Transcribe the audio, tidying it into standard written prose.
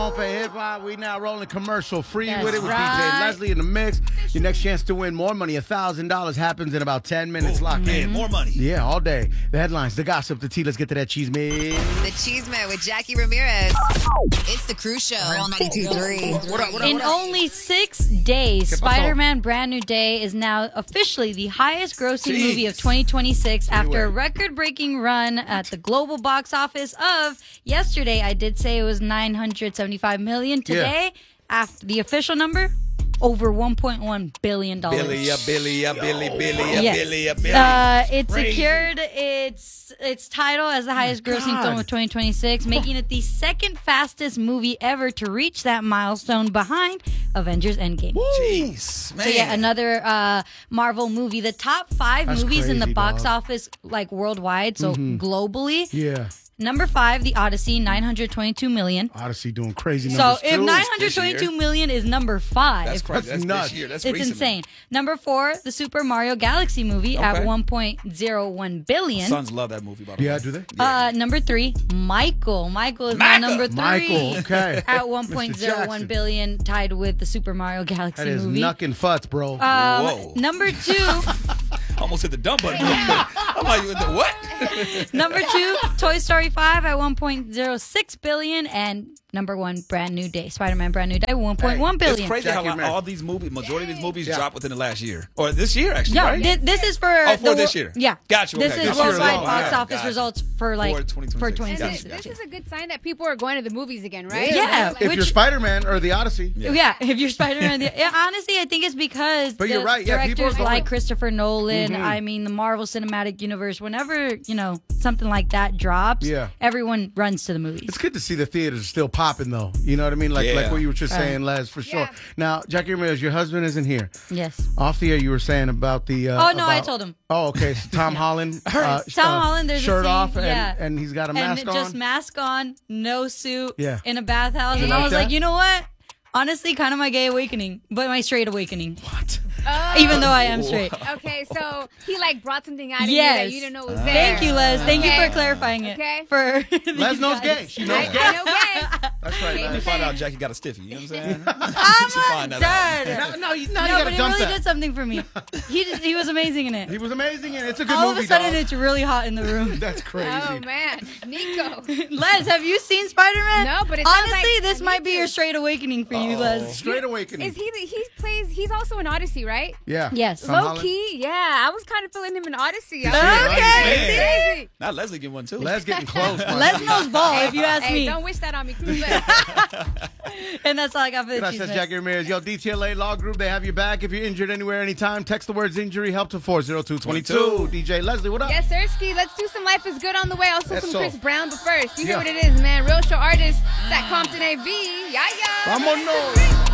For hip hop, we now rolling commercial free That's with it with right. DJ Leslie in the mix. Your next chance to win more money, $1,000 happens in about 10 minutes. Lock in. More money. Yeah, all day. The headlines, the gossip, the tea. Let's get to that cheese, man. The Cheesemate with Jackie Ramirez. It's the Cruise Show. Real 92.3. What up? In only 6 days, Spider-Man Brand New Day is now officially the highest grossing movie of 2026 after a record-breaking run at the global box office of yesterday. I did say it was $975 million. Today, after the official number, over $1.1 billion. Billy. Yes. It Crazy. secured its title as the highest grossing film of 2026, making it the second fastest movie ever to reach that milestone behind Avengers Endgame. Jeez, man. So yeah, another Marvel movie. The top 5 That's movies in the crazy, box dog. office, like worldwide, so globally. Yeah. Number 5, The Odyssey, $922 million. Odyssey doing crazy So numbers, if too. $922 million is number 5, That's crazy. That's nuts. this year. That's it's recently. insane. Number 4, the Super Mario Galaxy movie at Okay. $1.01 billion. Sons love that movie, by the way. Yeah, do they? Number 3, Michael. Michael is now number 3. Michael, okay. At Mr. $1.01 Jackson. billion, tied with the Super Mario Galaxy That is movie. knuckin' futz, bro. Whoa. Number 2, Almost hit the dump button real quick. I'm like, what? number 2, Toy Story 5 at $1.06 billion, and number 1, Brand New Day, Spider-Man Brand New Day, $1.1 billion. It's crazy how Jackie Ramirez. all these movies, majority of these movies dropped within the last year. Or this year, actually, No, right? this is for this year. Yeah, Gotcha, This okay, is gotcha. worldwide Year box long, office gotcha. results for like For 2026. for And 2026. Gotcha. This is a good sign that people are going to the movies again, right? Yeah. if which- you're Spider-Man or the Odyssey. Yeah, if you're Spider-Man. Yeah, honestly, I think it's because But the you're right, yeah, people directors are going. like Christopher Nolan, I mean, the Marvel Cinematic Universe, whenever, something like that drops, Yeah. everyone runs to the movies. It's good to see the theaters still popping, though. You know what I mean? Like Yeah. what you were just saying, Les, for sure. Yeah. Now, Jackie Ramirez, your husband isn't here. Yes. Off the air, you were saying about the. Oh, no, I told him. Oh, okay. So Tom Holland. Tom Holland, there's a shirt scene, off, yeah. and he's got a mask And on. just mask on, no suit, Yeah. in a bathhouse. You And I like was that? like, you know what? Honestly, kind of my gay awakening, but my straight awakening. What? Oh, Even though I am straight. okay, so he brought something out of you Yes. that you didn't know was there. Thank you, Les. Thank you Okay. for clarifying it. Okay. For Les these knows guys. gay. She knows gay. I know gay. That's right, Okay. We Les. find out Jackie got a stiffy. You know what I'm saying? I'm She find that out. dead. No, you No, gotta but it dump really that. did something for me. He was amazing in it. He was amazing, and it's a good All movie, of a sudden, dog. it's really hot in the room. That's crazy. Oh man, Nico. Les, have you seen Spider-Man? No, but it sounds honestly, like this I might need be to. your straight awakening for you, Les. Straight awakening. Is he's also an Odyssey, right? Yeah. Yes. Tom Low Holland. key, yeah. I was kind of feeling him in Odyssey. Okay. Crazy. Now Leslie get one too. Les getting close. man. Les knows ball, if you ask Hey, me. don't wish that on me, Cruz. And that's all I got for the Gracias, cheese. Jackie Ramirez. Yo, DTLA Law Group, they have you back. If you're injured anywhere, anytime, text the words injury, help to 40222. DJ Leslie, what up? Yes, Sirski. Let's do some Life is Good on the way. Also That's some so. Chris Brown. But first, you Yeah. hear what it is, man. Real show artist at Compton AV. Yeah, yeah. Vámonos.